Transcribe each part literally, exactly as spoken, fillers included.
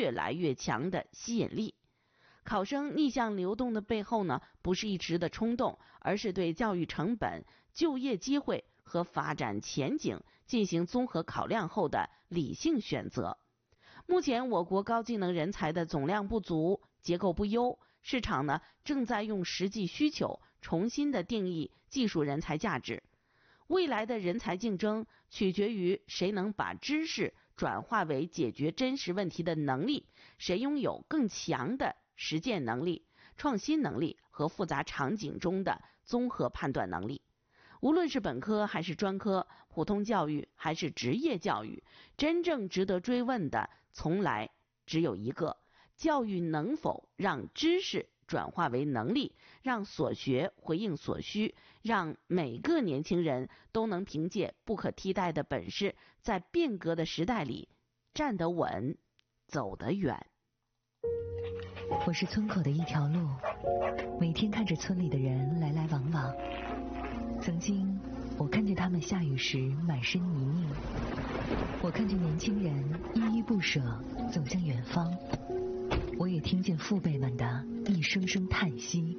越来越强的吸引力。考生逆向流动的背后呢，不是一时的冲动，而是对教育成本、就业机会和发展前景进行综合考量后的理性选择。目前我国高技能人才的总量不足，结构不优，市场呢正在用实际需求重新的定义技术人才价值。未来的人才竞争取决于谁能把知识转化为解决真实问题的能力，谁拥有更强的实践能力、创新能力和复杂场景中的综合判断能力。无论是本科还是专科，普通教育还是职业教育，真正值得追问的从来只有一个：教育能否让知识转化为能力，让所学回应所需，让每个年轻人都能凭借不可替代的本事，在变革的时代里站得稳，走得远。 我是村口的一条路，每天看着村里的人来来往往。曾经我看见他们下雨时满身泥泞，我看见年轻人依依不舍走向远方，我也听见父辈们的一声声叹息。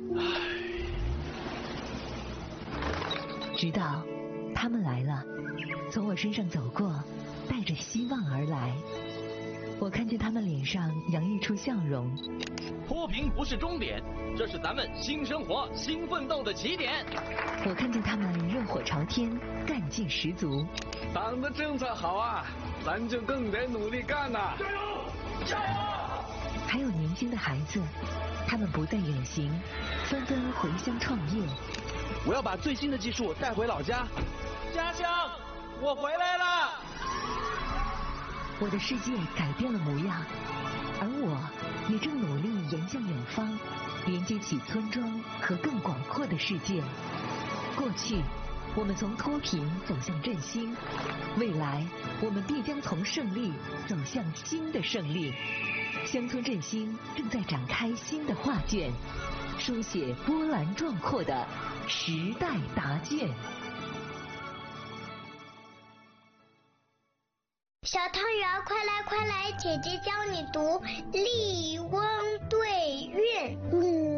直到他们来了，从我身上走过，带着希望而来。我看见他们脸上洋溢出笑容。 脱贫不是终点，这是咱们新生活、新奋斗的起点。 我看见他们热火朝天，干劲十足。 党的政策好啊，咱就更得努力干呐！ 加油！加油！ 还有年轻的孩子，他们不再远行，纷纷回乡创业。 我要把最新的技术带回老家。家乡，我回来了！ 我的世界改变了模样，而我也正努力沿向远方，连接起村庄和更广阔的世界。过去，我们从脱贫走向振兴，未来，我们必将从胜利走向新的胜利。乡村振兴正在展开新的画卷，书写波澜壮阔的时代答卷。 小汤圆，快来快来，姐姐教你读《笠翁对韵》。